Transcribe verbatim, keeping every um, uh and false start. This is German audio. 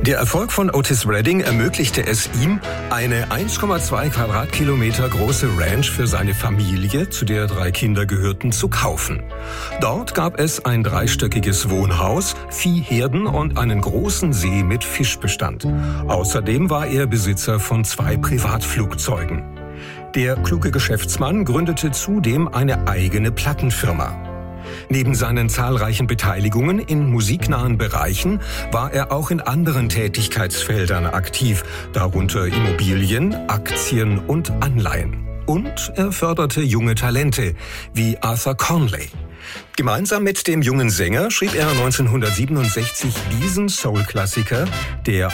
Der Erfolg von Otis Redding ermöglichte es ihm, eine eins Komma zwei Quadratkilometer große Ranch für seine Familie, zu der drei Kinder gehörten, zu kaufen. Dort gab es ein dreistöckiges Wohnhaus, Viehherden und einen großen See mit Fischbestand. Außerdem war er Besitzer von zwei Privatflugzeugen. Der kluge Geschäftsmann gründete zudem eine eigene Plattenfirma. Neben seinen zahlreichen Beteiligungen in musiknahen Bereichen war er auch in anderen Tätigkeitsfeldern aktiv, darunter Immobilien, Aktien und Anleihen. Und er förderte junge Talente, wie Arthur Conley. Gemeinsam mit dem jungen Sänger schrieb er neunzehnhundertsiebenundsechzig diesen Soul-Klassiker, der